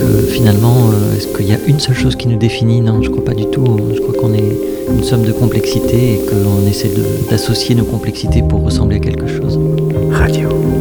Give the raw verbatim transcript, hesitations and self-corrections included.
que finalement, euh, est-ce qu'il y a une seule chose qui nous définit? Non, je crois pas du tout. Je crois qu'on est une somme de complexités et qu'on essaie de- d'associer nos complexités pour ressembler à quelque chose. Radio.